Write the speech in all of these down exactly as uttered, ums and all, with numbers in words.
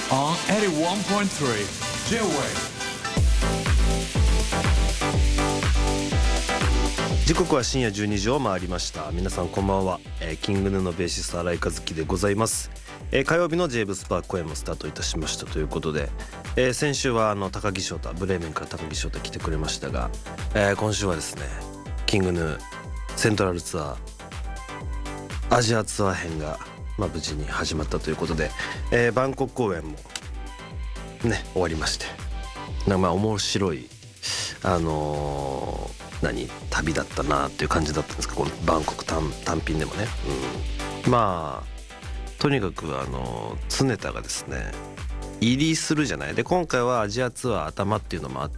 on エイティワンポイントスリー J-Wave。 時刻は深夜じゅうにじを回りました。皆さんこんばんは、えー、キングヌーのベーシスト新井和樹でございます。えー、火曜日の J ブスパー公演もスタートいたしましたということで、えー、先週はあの高木翔太、ブレーメンから高木翔太来てくれましたが、えー、今週はですねキングヌーセントラルツアーアジアツアー編が、まあ、無事に始まったということで、えー、バンコク公演もね終わりまして、なんかまあ面白いあのー何旅だったなっていう感じだったんですか、このバンコク 単, 単品でもね、うん、まあとにかくあの常田がですね入りするじゃないで、今回はアジアツアー頭っていうのもあって、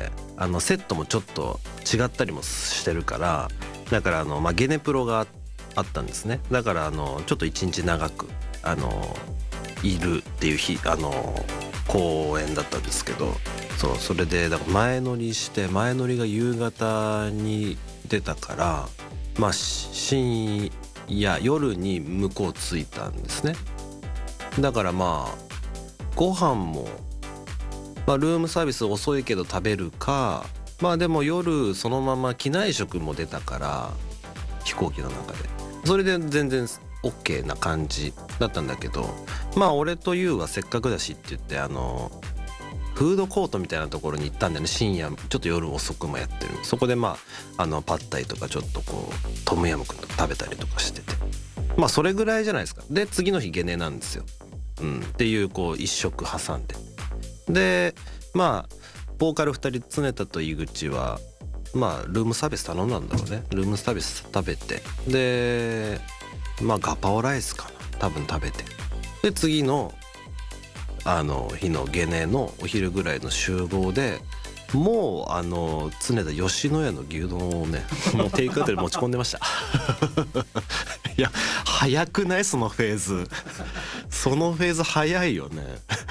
あのセットもちょっと違ったりもしてるから、だからあの、まあ、ゲネプロがあったんですね。だからあのちょっと一日長くあのいるっていう日あの公演だったんですけど、そうそれでだから前乗りして前乗りが夕方に出たから、まあ深夜夜に向こう着いたんですね。だからまあご飯も、まあ、ルームサービス遅いけど食べるか、まあでも夜そのまま機内食も出たから飛行機の中でそれで全然 OK な感じだったんだけど、まあ俺とユウはせっかくだしって言ってあのフードコートみたいなところに行ったんだよね。深夜ちょっと夜遅くもやってる、そこでまああのパッタイとかちょっとこうトムヤムクンとか食べたりとかしてて、まあそれぐらいじゃないですか。で次の日ゲネなんですよ、うん、っていうこう一食挟んで、でまあボーカルふたり常田と井口はまあルームサービス頼んだんだろうね。ルームサービス食べて、でまあガパオライスかな多分食べて、で次のあの日のゲネのお昼ぐらいの集合でもうあの常田吉野家の牛丼をねもうテイクアウトで持ち込んでましたいや早くないそのフェーズそのフェーズ早いよね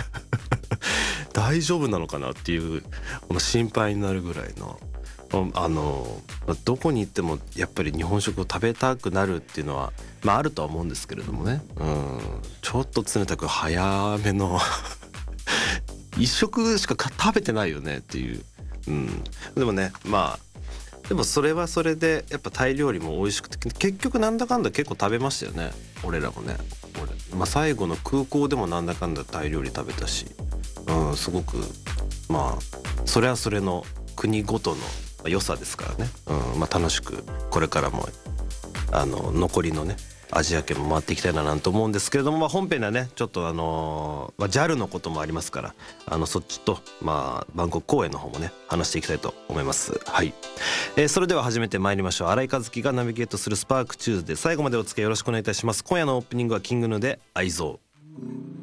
大丈夫なのかなっていうこの心配になるぐらいのあのどこに行ってもやっぱり日本食を食べたくなるっていうのはまああるとは思うんですけれどもね、うん、ちょっと常田君早めの一食しか食べてないよねっていう、うん、でもねまあでもそれはそれでやっぱタイ料理も美味しくて結局なんだかんだ結構食べましたよね俺らもね。俺、まあ、最後の空港でもなんだかんだタイ料理食べたし、うん、すごくまあそれはそれの国ごとの良さですからね、うんまあ、楽しくこれからもあの残りのねアジア圏も回っていきたいななんて思うんですけれども、まあ、本編ではねちょっとあの、まあ、ジャル のこともありますから、あのそっちと、まあ、バンコク公演の方もね話していきたいと思います。はい、えー、それでは始めてまいりましょう。新井和樹がナビゲートするスパークチューズで最後までお付き合いよろしくお願いいたします。今夜のオープニングはキングヌーで愛憎。